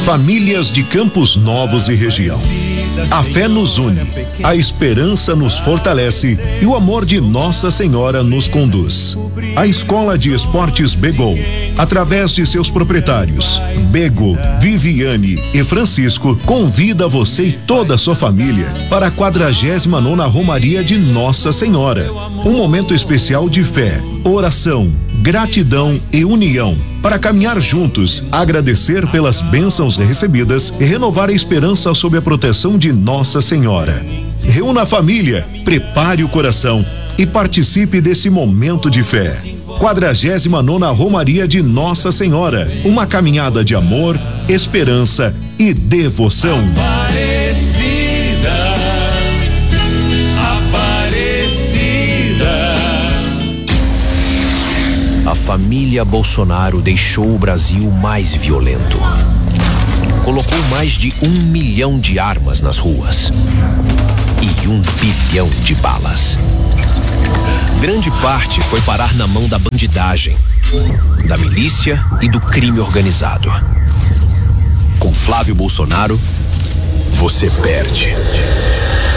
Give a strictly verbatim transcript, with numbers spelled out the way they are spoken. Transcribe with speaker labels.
Speaker 1: Famílias de Campos Novos e região. A fé nos une, a esperança nos fortalece e o amor de Nossa Senhora nos conduz. A Escola de Esportes Begol, através de seus proprietários, Bego, Viviane e Francisco, convida você e toda a sua família para a quadragésima nona Romaria de Nossa Senhora. Um momento especial de fé, oração, gratidão e união, para caminhar juntos, agradecer pelas bênçãos recebidas e renovar a esperança sob a proteção de Nossa Senhora. Reúna a família, prepare o coração e participe desse momento de fé. quadragésima nona Romaria de Nossa Senhora, uma caminhada de amor, esperança e devoção.
Speaker 2: Aparecida, Aparecida.
Speaker 3: A família Bolsonaro deixou o Brasil mais violento. Colocou mais de um milhão de armas nas ruas e um bilhão de balas. Grande parte foi parar na mão da bandidagem, da milícia e do crime organizado. Com Flávio Bolsonaro, você perde.